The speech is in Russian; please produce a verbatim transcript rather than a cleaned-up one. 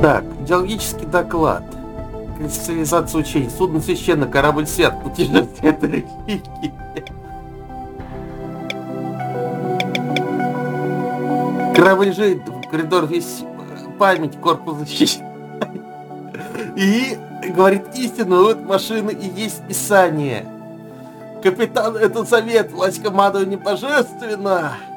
Так, идеологический доклад. Кристаллизация учений. Судно священно, корабль свят, путешествие это религия. Корабль жит, коридор весь память, корпус защищает. И говорит истину, вот машины и есть писание. Капитан, это совет, власть командования божественна.